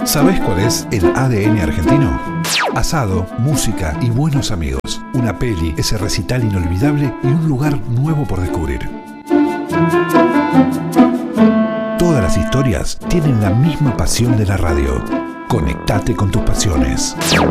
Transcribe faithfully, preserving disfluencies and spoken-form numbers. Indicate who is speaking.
Speaker 1: ¿Sabés cuál es el A D N argentino? Asado, música y buenos amigos. Una peli, ese recital inolvidable y un lugar nuevo por descubrir. Todas las historias tienen la misma pasión de la radio. Conectate con tus pasiones.